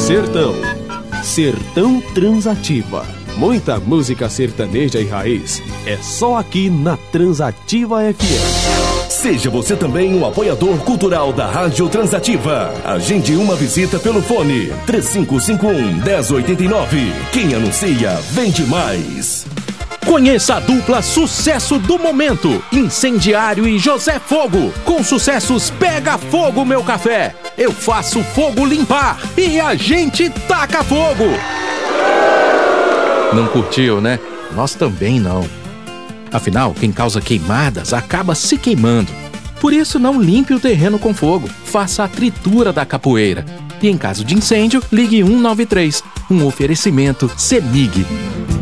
Sertão. Sertão Transativa. Muita música sertaneja e raiz. É só aqui na Transativa FM. Seja você também um apoiador cultural da Rádio Transativa. Agende uma visita pelo fone 3551-1089. Quem anuncia, vende mais. Conheça a dupla sucesso do momento, Incendiário e José Fogo. Com sucessos Pega Fogo Meu Café, Eu Faço Fogo Limpar e A Gente Taca Fogo. Não curtiu, né? Nós também não. Afinal, quem causa queimadas acaba se queimando. Por isso, não limpe o terreno com fogo. Faça a tritura da capoeira. E em caso de incêndio, ligue 193. Um oferecimento CEMIG.